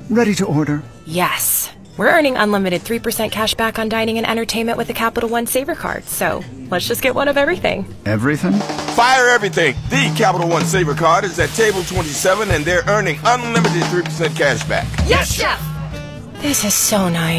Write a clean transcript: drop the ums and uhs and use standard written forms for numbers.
Ready to order. Yes. We're earning unlimited 3% cash back on dining and entertainment with the Capital One Saver card, so let's just get one of everything. Everything? Fire everything. The Capital One Saver card is at table 27, and they're earning unlimited 3% cash back. Yes, Chef! This is so nice.